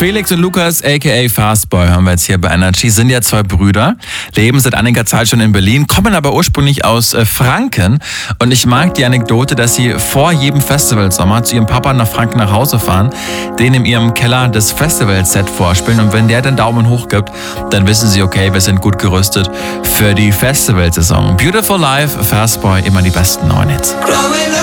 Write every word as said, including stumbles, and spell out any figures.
Felix und Lukas, aka Fastboy, haben wir jetzt hier bei Energy, sind ja zwei Brüder, leben seit einiger Zeit schon in Berlin, kommen aber ursprünglich aus äh, Franken. Und ich mag die Anekdote, dass sie vor jedem Festivalsommer zu ihrem Papa nach Franken nach Hause fahren, den in ihrem Keller das Festivalset vorspielen. Und wenn der den Daumen hoch gibt, dann wissen sie, okay, wir sind gut gerüstet für die Festivalsaison. Beautiful Life, Fastboy, immer die besten neuen Hits.